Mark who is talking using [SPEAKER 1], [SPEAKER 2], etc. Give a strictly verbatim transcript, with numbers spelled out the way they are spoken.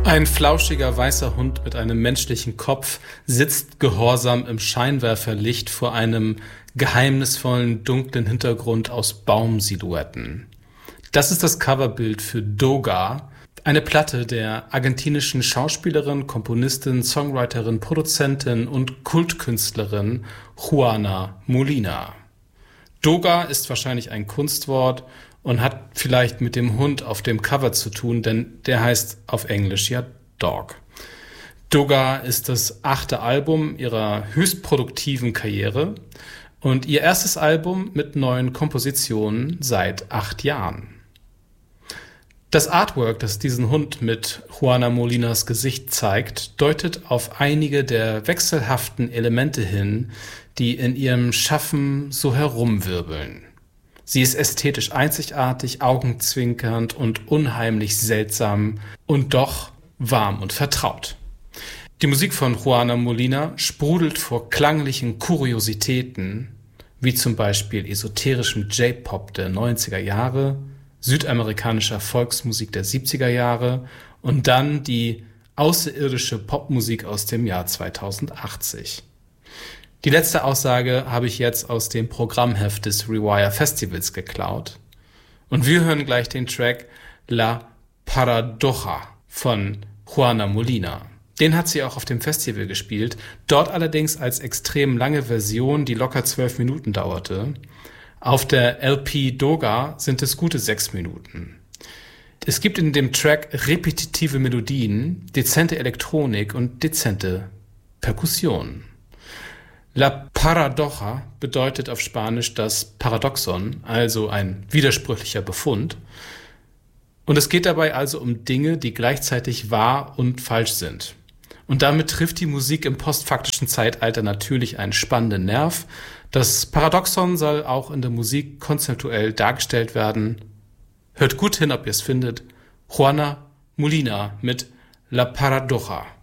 [SPEAKER 1] Ein flauschiger weißer Hund mit einem menschlichen Kopf sitzt gehorsam im Scheinwerferlicht vor einem geheimnisvollen, dunklen Hintergrund aus Baumsilhouetten. Das ist das Coverbild für Doga, eine Platte der argentinischen Schauspielerin, Komponistin, Songwriterin, Produzentin und Kultkünstlerin Juana Molina. Doga ist wahrscheinlich ein Kunstwort und hat vielleicht mit dem Hund auf dem Cover zu tun, denn der heißt auf Englisch ja Dog. Doga ist das achte Album ihrer höchst produktiven Karriere und ihr erstes Album mit neuen Kompositionen seit acht Jahren. Das Artwork, das diesen Hund mit Juana Molinas Gesicht zeigt, deutet auf einige der wechselhaften Elemente hin, die in ihrem Schaffen so herumwirbeln. Sie ist ästhetisch einzigartig, augenzwinkernd und unheimlich seltsam und doch warm und vertraut. Die Musik von Juana Molina sprudelt vor klanglichen Kuriositäten, wie zum Beispiel esoterischem J-Pop der neunziger Jahre, südamerikanischer Volksmusik der siebziger Jahre und dann die außerirdische Popmusik aus dem Jahr zweitausendachtzig. Die letzte Aussage habe ich jetzt aus dem Programmheft des Rewire Festivals geklaut. Und wir hören gleich den Track La Paradoja von Juana Molina. Den hat sie auch auf dem Festival gespielt, dort allerdings als extrem lange Version, die locker zwölf Minuten dauerte. Auf der L P Doga sind es gute sechs Minuten. Es gibt in dem Track repetitive Melodien, dezente Elektronik und dezente Perkussion. La Paradoja bedeutet auf Spanisch das Paradoxon, also ein widersprüchlicher Befund. Und es geht dabei also um Dinge, die gleichzeitig wahr und falsch sind. Und damit trifft die Musik im postfaktischen Zeitalter natürlich einen spannenden Nerv. Das Paradoxon soll auch in der Musik konzeptuell dargestellt werden. Hört gut hin, ob ihr es findet. Juana Molina mit La Paradoja.